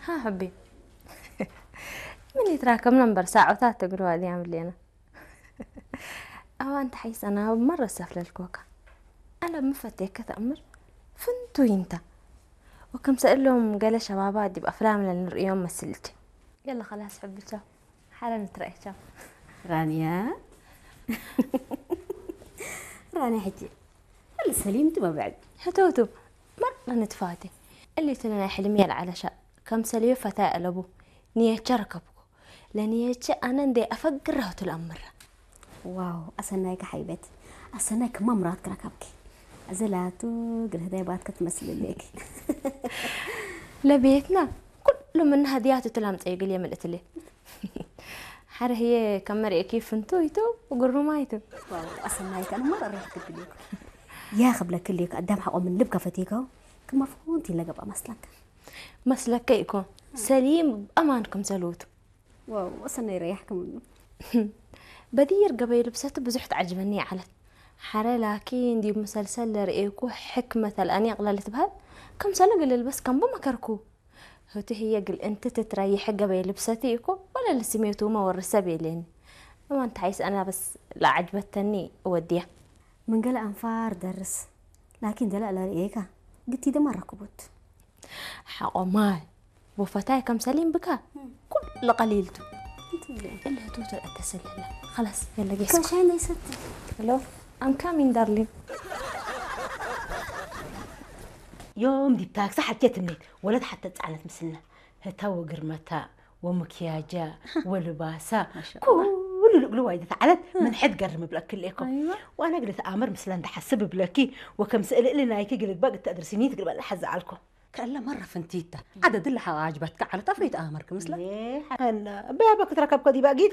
ها حبي. من يتراكم نمبر ساعة وثلاث تقولوا هذه عامل لي أنا. أو أنت حيس أنا مرة سافلة الكوكا. أنا مفتي كذا أمر فنتو أنت. وكم سأل لهم قال شبابات دي بأفلام لليوم مثلتي. يلا خلاص حبي تشاو. حالا نترأي تشاو. رانيا. رانيا حجي. هل سليمت ما بعد؟ هتوتو مرة نتفاتي. اللي تلنا حلمي على شاء كم سليو فتاة لبو نية ركبكو لنية أنا ندي أفكر رهت الأمر. واو أصنعك حبيبتي أصنعك ما مرات ركبك أزلاتو قل هذا يبغاك تمثل لك. لبيتنا كل من هديات تلهم تيجي لي ملت لي. حر هي كمري كيف انتويتو وقروا مايتو. واو أصنعك أنا مرة رحت لك يا خبلك كلك قدام حقه من لبكة فتيكو كما فهمتي لقى بقى مسلك كيكو سليم بأمانكم سلوتو. واو أصنع يريحكم منه. بدير قبل لبسته بزحت عجبني على حرا لكن دي مسلسل رأيكو حكمة الآن يغللت بهال كم سنة قل البس كم بما كركو هوتي هي قل انت تتريح قبل لبستيكو ولا لسميتو ما ورسبي لين ما انت عايز انا بس لا عجبتني اوديها من قال أنفار درس لكن دلع لا رأيك قلتي ده مرة كبوت حقو مال وفتاي كم سليم بكا كل قليلته إلا توتر أتصل له خلاص يلا جيسكو كل شيء يستي. hello I'm coming darling. يوم دي بتاعك صح حكيتني ولد حتى تزعلت مسلنا هتو قرمتا ومكياجا ولباسا كل اللي قلوا وايد تعالت من حد قرم بلاكل لكم أيوة. وانا قلت امر مسلنا ده حسب بلاكي وكم سأل لنا هيك قلت باقي تدرسيني تقول بقى حز عليكم كألا مرة فنتيتا عدد اللي عجبتك على طفيت آمرك مثلا ليه هن بابك تركب كدي باقي